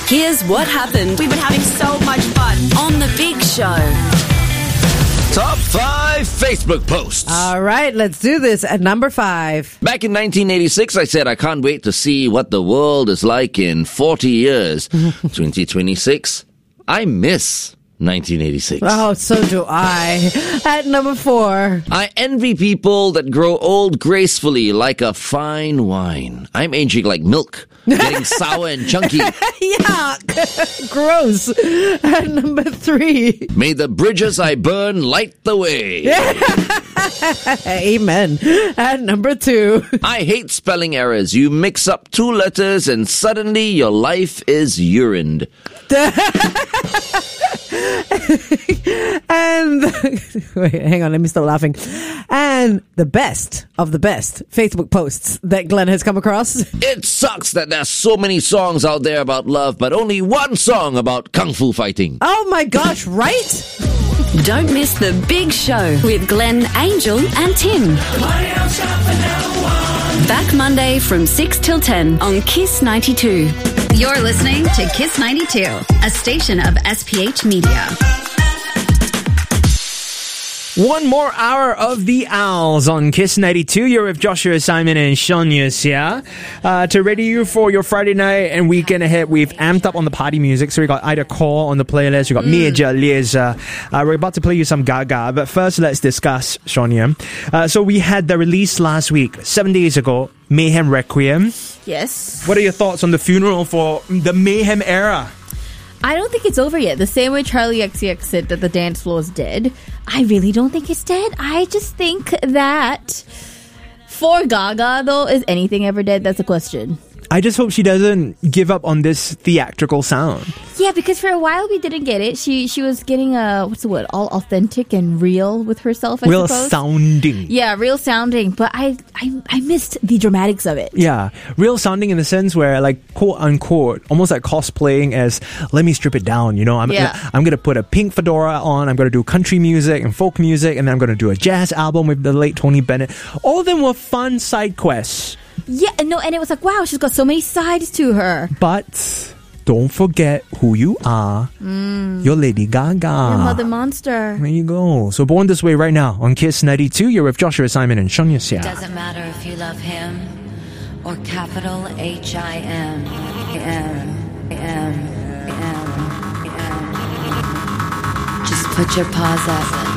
Here's what happened We've been having so much fun. on The Big Show. Top 5 Facebook posts. All right, let's do this at number 5. Back in 1986, I said I can't wait to see what the world is like in 40 years. 2026, I miss 1986. Oh, so do I. At number 4. I envy people that grow old gracefully like a fine wine. I'm aging like milk, getting sour and chunky. Yuck. Gross. At number 3. May the bridges I burn light the way. Amen. At number 2. I hate spelling errors. You mix up 2 letters and suddenly your life is urined. And wait, hang on, let me stop laughing. And the best of the best Facebook posts that Glenn has come across. It sucks that there's so many songs out there about love, but only one song about kung fu fighting. Oh my gosh, right? Don't miss The Big Show with Glenn, Angel and Tim. Back Monday from 6 till 10 on Kiss 92. You're listening to Kiss 92, a station of SPH Media. One more hour of the Owls on Kiss 92. You're with Joshua, Simon, and Shonius here. To ready you for your Friday night and weekend ahead, we've amped up on the party music. So we got Ida Core on the playlist. We got Mieja, Lieza. We're about to play you some Gaga. But first, let's discuss, Shonia. So we had the release last week, 7 days ago, Mayhem Requiem. Yes. What are your thoughts on the funeral for the Mayhem era? I don't think it's over yet. The same way Charlie XCX said that the dance floor is dead, I really don't think it's dead. I just think that for Gaga, though, is anything ever dead? That's a question. I just hope she doesn't give up on this theatrical sound. Yeah, because for a while we didn't get it. She was getting what's the word? All authentic and real with herself, I Real suppose. sounding. Yeah, real sounding. But I missed the dramatics of it. Yeah, real sounding in the sense where, like, quote unquote, almost like cosplaying as, let me strip it down, you know, I'm gonna put a pink fedora on, I'm gonna do country music and folk music, and then I'm gonna do a jazz album with the late Tony Bennett. All of them were fun side quests. Yeah, no, and it was like, wow, she's got so many sides to her. But don't forget who you are. You're Lady Gaga. Your mother monster. There you go. So born this way right now on Kiss 92. You're with Joshua, Simon, and Shonius here. Doesn't matter if you love him or capital H-I-M. Just put your paws up